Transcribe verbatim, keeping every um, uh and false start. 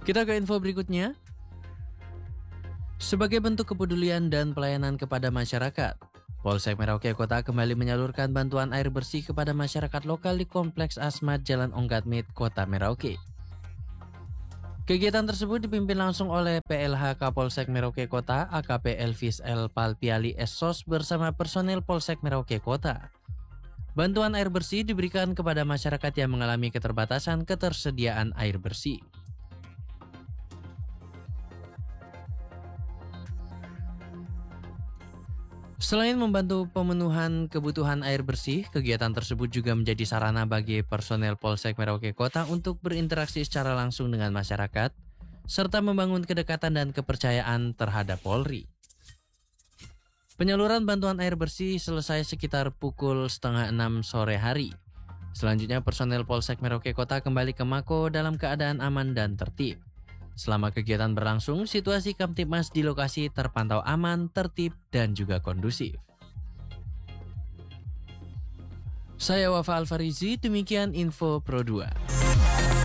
Kita ke info berikutnya. Sebagai bentuk kepedulian dan pelayanan kepada masyarakat, Polsek Merauke Kota kembali menyalurkan bantuan air bersih kepada masyarakat lokal di Kompleks Asmat Jalan Onggatmit, Kota Merauke. Kegiatan tersebut dipimpin langsung oleh P L H Kapolsek Merauke Kota A K P Elvis L Palpiali S S O S bersama personil Polsek Merauke Kota. Bantuan air bersih diberikan kepada masyarakat yang mengalami keterbatasan ketersediaan air bersih. Selain membantu pemenuhan kebutuhan air bersih, kegiatan tersebut juga menjadi sarana bagi personel Polsek Merauke Kota untuk berinteraksi secara langsung dengan masyarakat, serta membangun kedekatan dan kepercayaan terhadap Polri. Penyaluran bantuan air bersih selesai sekitar pukul setengah enam sore hari. Selanjutnya personel Polsek Merauke Kota kembali ke Mako dalam keadaan aman dan tertib. Selama kegiatan berlangsung, situasi Kamtibmas di lokasi terpantau aman, tertib, dan juga kondusif. Saya Wafa Alfarizi, demikian info Pro dua.